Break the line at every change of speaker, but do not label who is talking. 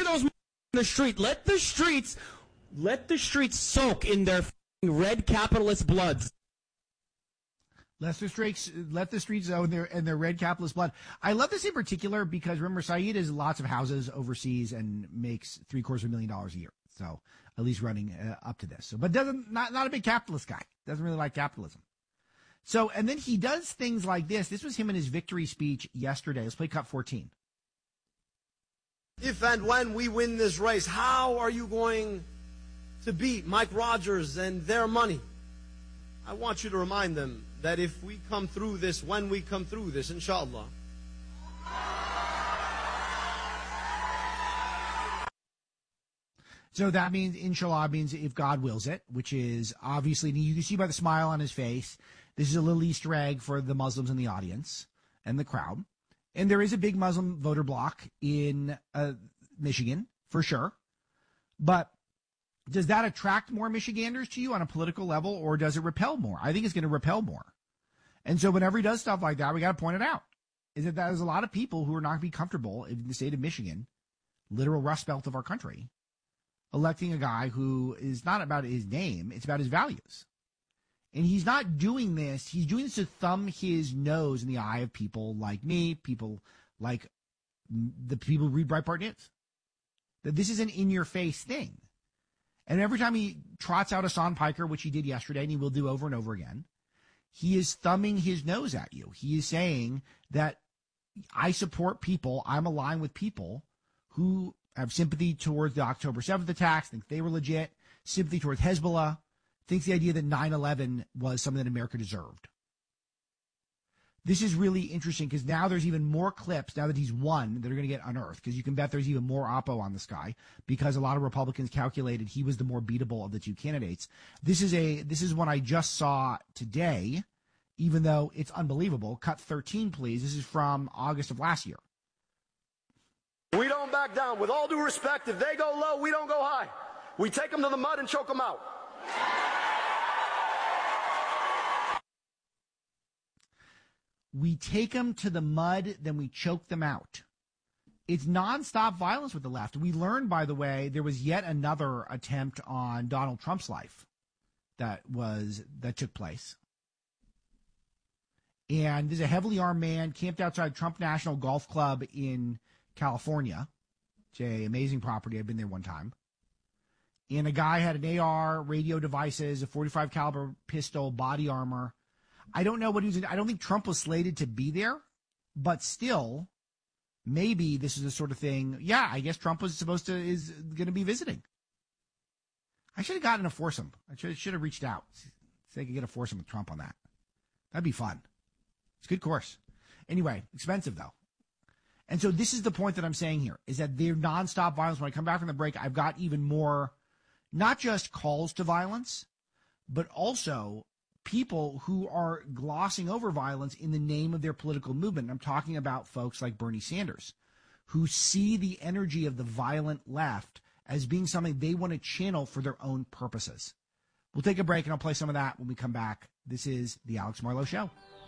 those in the street. Let the streets soak in their red capitalist bloods.
Let the streets own their red capitalist blood. I love this in particular because remember, Saeed has lots of houses overseas and makes $750,000 a year. So at least running up to this. So, but not a big capitalist guy. Doesn't really like capitalism. So, and then he does things like this. This was him in his victory speech yesterday. Let's play cut 14.
If and when we win this race, how are you going to beat Mike Rogers and their money? I want you to remind them that if we come through this, when we come through this, inshallah.
So that means, inshallah, means if God wills it, which is obviously, you can see by the smile on his face, this is a little Easter egg for the Muslims in the audience and the crowd. And there is a big Muslim voter bloc in Michigan, for sure. But does that attract more Michiganders to you on a political level, or does it repel more? I think it's going to repel more. And so whenever he does stuff like that, we got to point it out. Is that there's a lot of people who are not going to be comfortable in the state of Michigan, literal Rust Belt of our country, electing a guy who is not about his name, it's about his values. And he's not doing this. He's doing this to thumb his nose in the eye of people like me, people like the people who read Breitbart News. That this is an in-your-face thing. And every time he trots out Hassan Piker, which he did yesterday, and he will do over and over again, he is thumbing his nose at you. He is saying that I support people, I'm aligned with people who have sympathy towards the October 7th attacks, think they were legit, sympathy towards Hezbollah, thinks the idea that 9/11 was something that America deserved. This is really interesting because now there's even more clips, now that he's won, that are going to get unearthed, because you can bet there's even more oppo on this guy because a lot of Republicans calculated he was the more beatable of the two candidates. This is one I just saw today, even though it's unbelievable. Cut 13, please. This is from August of last year.
We don't back down. With all due respect, if they go low, we don't go high. We take them to the mud and choke them out.
We take them to the mud, then we choke them out. It's nonstop violence with the left. We learned, by the way, there was yet another attempt on Donald Trump's life that took place. And there's a heavily armed man camped outside Trump National Golf Club in California. It's an amazing property. I've been there one time. And a guy had an AR, radio devices, a .45 caliber pistol, body armor. I don't know what he was. I don't think Trump was slated to be there, but still, maybe this is the sort of thing. Yeah, I guess Trump is going to be visiting. I should have gotten a foursome. I should have reached out. See if I could get a foursome with Trump on that. That'd be fun. It's a good course. Anyway, expensive though. And so this is the point that I'm saying here, is that they're nonstop violence. When I come back from the break, I've got even more, not just calls to violence, but also people who are glossing over violence in the name of their political movement. I'm talking about folks like Bernie Sanders, who see the energy of the violent left as being something they want to channel for their own purposes. We'll take a break, and I'll play some of that when we come back. This is The Alex Marlow Show.